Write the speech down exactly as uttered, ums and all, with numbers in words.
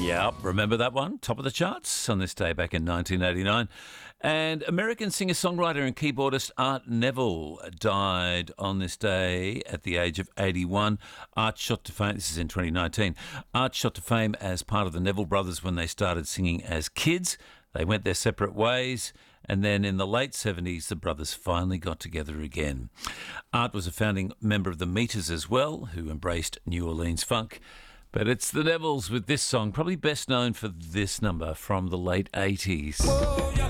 Yeah, remember that one? Top of the charts on this day back in nineteen eighty-nine. And American singer-songwriter and keyboardist Art Neville died on this day at the age of eighty-one. Art shot to fame, this is in twenty nineteen, Art shot to fame as part of the Neville Brothers when they started singing as kids. They went their separate ways, and then in the late seventies, the brothers finally got together again. Art was a founding member of the Meters as well, who embraced New Orleans funk. But it's the Nevilles with this song, probably best known for this number from the late eighties. Oh, yeah.